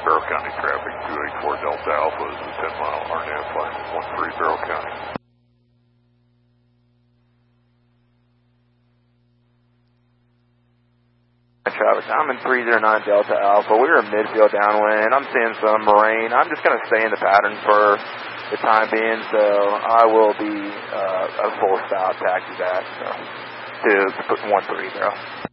Barrow County traffic, 284 Delta Alpha is a 10-mile RNAV line, 13 Barrow County. Travis, I'm in 309 Delta Alpha. We are midfield downwind. I'm seeing some rain. I'm just going to stay in the pattern for the time being, so I will be a full stop taxi back to 13 Barrow.